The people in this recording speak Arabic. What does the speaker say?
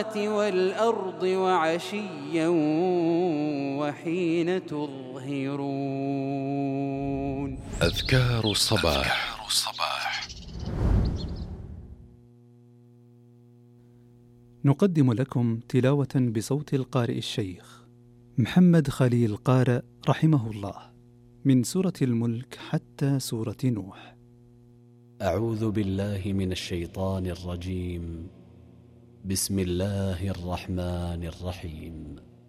والأرض وعشيا وحين تظهرون. أذكار الصباح. نقدم لكم تلاوة بصوت القارئ الشيخ محمد خليل قارئ رحمه الله من سورة الملك حتى سورة نوح. أعوذ بالله من الشيطان الرجيم. بسم الله الرحمن الرحيم.